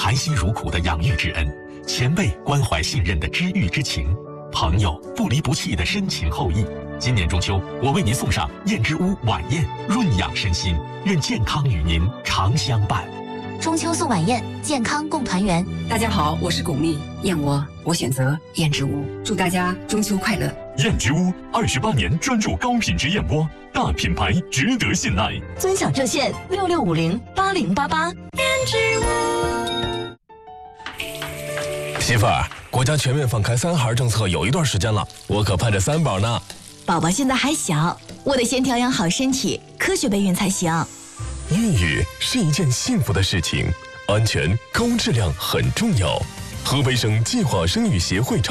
含辛茹苦的养育之恩，前辈关怀信任的知遇之情，朋友不离不弃的深情厚谊。今年中秋，我为您送上燕之屋晚宴，润养身心，愿健康与您常相伴。 中秋送晚宴，健康共团圆。 大家好，我是巩俐，燕窝我选择燕之屋，祝大家中秋快乐。 燕之屋28年专注高品质燕窝，大品牌值得信赖。 尊享热线66508088。 燕之屋。媳妇儿，国家全面放开3孩政策有一段时间了，我可盼着3宝呢。 宝宝现在还小，我得先调养好身体，科学备孕才行。 孕育是一件幸福的事情，安全高质量很重要。河北省计划生育协会